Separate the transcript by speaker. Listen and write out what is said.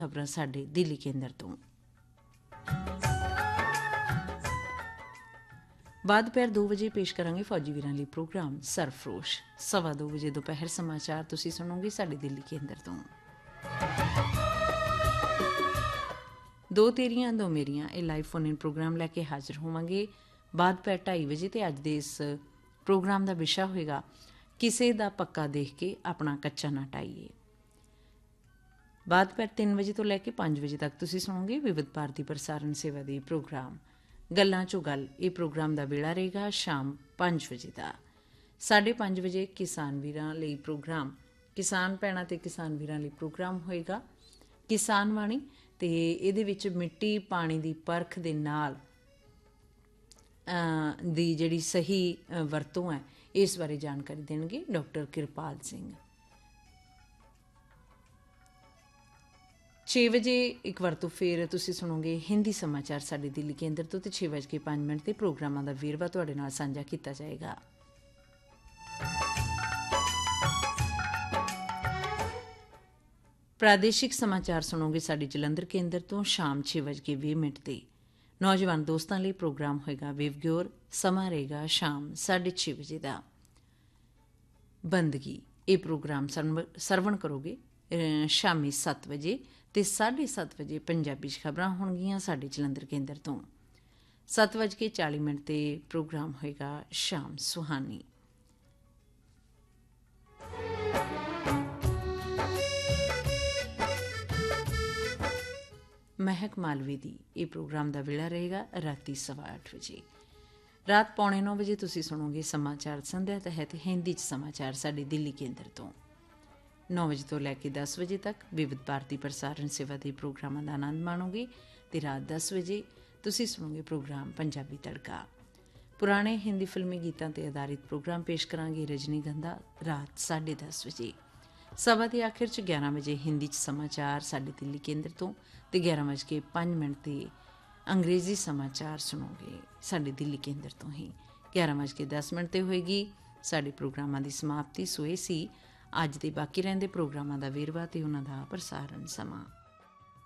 Speaker 1: ਖਬਰਾਂ ਸਾਡੇ ਦਿੱਲੀ ਕੇਂਦਰ ਤੋਂ। ਬਾਅਦ ਦੁਪਹਿਰ 2 ਵਜੇ ਪੇਸ਼ ਕਰਾਂਗੇ ਫੌਜੀ ਵੀਰਾਂ ਲਈ ਪ੍ਰੋਗਰਾਮ ਸਰਫਰੋਸ਼। 2:15 ਵਜੇ ਦੁਪਹਿਰ ਸਮਾਚਾਰ ਤੁਸੀਂ ਸੁਣੋਗੇ ਸਾਡੇ ਦਿੱਲੀ ਕੇਂਦਰ ਤੋਂ। ਦੋ ਤੇਰੀਆਂ ਦੋ ਮੇਰੀਆਂ ਇਹ ਲਾਈਵ ਫੋਨ ਇਨ ਪ੍ਰੋਗਰਾਮ ਲੈ ਕੇ ਹਾਜ਼ਰ ਹੋਵਾਂਗੇ ਬਾਅਦ ਦੁਪਹਿਰ 2:30 ਵਜੇ ਤੇ ਅੱਜ ਦੇ ਇਸ ਪ੍ਰੋਗਰਾਮ ਦਾ ਵਿਸ਼ਾ ਹੋਏਗਾ ਕਿਸੇ ਦਾ ਪੱਕਾ ਦੇਖ ਕੇ ਆਪਣਾ ਕੱਚਾ ਨਾ ਟਾਈਏ। ਬਾਅਦ ਦੁਪਹਿਰ 3 ਵਜੇ ਤੋਂ ਲੈ ਕੇ 5 ਵਜੇ ਤੱਕ ਤੁਸੀਂ ਸੁਣੋਗੇ ਵਿਵਿਧ ਭਾਰਤੀ ਪ੍ਰਸਾਰਣ ਸੇਵਾ ਦੇ ਪ੍ਰੋਗਰਾਮ ਗੱਲਾਂ 'ਚੋਂ ਗੱਲ। ਇਹ ਪ੍ਰੋਗਰਾਮ ਦਾ ਵੇਲਾ ਰਹੇਗਾ ਸ਼ਾਮ 5 ਵਜੇ ਦਾ। 5:30 ਵਜੇ ਕਿਸਾਨ ਵੀਰਾਂ ਲਈ ਪ੍ਰੋਗਰਾਮ ਕਿਸਾਨ ਭੈਣਾਂ ਤੇ ਕਿਸਾਨ ਵੀਰਾਂ ਲਈ ਪ੍ਰੋਗਰਾਮ ਹੋਏਗਾ ਕਿਸਾਨ ਬਾਣੀ, ਤੇ ਇਹਦੇ ਵਿੱਚ ਮਿੱਟੀ ਪਾਣੀ ਦੀ ਪਰਖ ਦੇ ਨਾਲ ਦੀ ਜਿਹੜੀ ਸਹੀ ਵਰਤੋਂ ਹੈ ਇਸ ਬਾਰੇ ਜਾਣਕਾਰੀ ਦੇਣਗੇ ਡਾਕਟਰ ਕਿਰਪਾਲ ਸਿੰਘ। 6 ਵਜੇ ਇੱਕ ਵਾਰ ਤੋਂ ਫਿਰ ਤੁਸੀਂ ਸੁਣੋਗੇ ਹਿੰਦੀ ਸਮਾਚਾਰ ਸਾਡੇ ਦਿੱਲੀ ਕੇਂਦਰ ਤੋਂ, ਤੇ 6:05 ਤੇ ਪ੍ਰੋਗਰਾਮਾਂ ਦਾ ਵੇਰਵਾ ਤੁਹਾਡੇ ਨਾਲ ਸਾਂਝਾ ਕੀਤਾ ਜਾਏਗਾ। ਪ੍ਰਾਦੇਸ਼ਿਕ ਸਮਾਚਾਰ ਸੁਣੋਗੇ ਸਾਡੇ ਜਲੰਧਰ ਕੇਂਦਰ ਤੋਂ ਸ਼ਾਮ 6:20 ਤੇ। ਨੌਜਵਾਨ ਦੋਸਤਾਂ ਲਈ ਪ੍ਰੋਗਰਾਮ ਹੋਏਗਾ ਵਿਵਗਿਓਰ, ਸਮਾਂ ਰਹੇਗਾ ਸ਼ਾਮ 6:30 ਵਜੇ ਦਾ। ਬੰਦਗੀ ਇਹ ਪ੍ਰੋਗਰਾਮ ਸਰਵਣ ਕਰੋਗੇ ਸ਼ਾਮੀ 7 ਵਜੇ ਤੇ 7:30 ਵਜੇ ਪੰਜਾਬੀ 'ਚ ਖਬਰਾਂ ਹੋਣਗੀਆਂ ਸਾਡੇ ਜਲੰਧਰ ਕੇਂਦਰ ਤੋਂ। 7:40 ਤੇ ਪ੍ਰੋਗਰਾਮ ਹੋਏਗਾ ਸ਼ਾਮ ਸੁਹਾਨੀ। ਮਹਿਕ ਮਾਲਵੀ ਦੀ ਇਹ ਪ੍ਰੋਗਰਾਮ ਦਾ ਵੇਲਾ ਰਹੇਗਾ ਰਾਤੀ 8:15 ਵਜੇ। ਰਾਤ 8:45 ਵਜੇ ਤੁਸੀਂ ਸੁਣੋਗੇ ਸਮਾਚਾਰ ਸੰਧਿਆ ਤਹਿਤ ਹਿੰਦੀ 'ਚ ਸਮਾਚਾਰ ਸਾਡੇ ਦਿੱਲੀ ਕੇਂਦਰ ਤੋਂ। 9 ਵਜੇ ਤੋਂ ਲੈ ਕੇ 10 ਵਜੇ ਤੱਕ ਵਿਵਿਧ ਭਾਰਤੀ ਪ੍ਰਸਾਰਣ ਸੇਵਾ ਦੇ ਪ੍ਰੋਗਰਾਮਾਂ ਦਾ ਆਨੰਦ ਮਾਣੋਗੇ, ਤੇ ਰਾਤ 10 ਵਜੇ ਤੁਸੀਂ ਸੁਣੋਗੇ ਪ੍ਰੋਗਰਾਮ ਪੰਜਾਬੀ ਤੜਕਾ। ਪੁਰਾਣੇ ਹਿੰਦੀ ਫਿਲਮੀ ਗੀਤਾਂ ਤੇ ਆਧਾਰਿਤ ਪ੍ਰੋਗਰਾਮ ਪੇਸ਼ ਕਰਾਂਗੇ ਰਜਨੀ ਗੰਧਾ ਰਾਤ 10:30 ਵਜੇ। ਸਭਾ ਦੇ ਆਖਿਰ 'ਚ 11 ਵਜੇ ਹਿੰਦੀ 'ਚ ਸਮਾਚਾਰ ਸਾਡੇ ਦਿੱਲੀ ਕੇਂਦਰ ਤੋਂ, ਤੇ 11:05 ਤੇ ਅੰਗਰੇਜ਼ੀ ਸਮਾਚਾਰ ਸੁਣੋਗੇ ਸਾਡੇ ਦਿੱਲੀ ਕੇਂਦਰ ਤੋਂ ਹੀ। 11:10 ਤੇ ਹੋਏਗੀ ਸਾਡੇ ਪ੍ਰੋਗਰਾਮਾਂ ਦੀ ਸਮਾਪਤੀ। ਸੋ ਇਹ ਸੀ ਅੱਜ ਦੇ ਬਾਕੀ ਰਹਿੰਦੇ ਪ੍ਰੋਗਰਾਮਾਂ ਦਾ ਵੇਰਵਾ ਤੇ ਉਹਨਾਂ ਦਾ ਪ੍ਰਸਾਰਣ ਸਮਾਂ।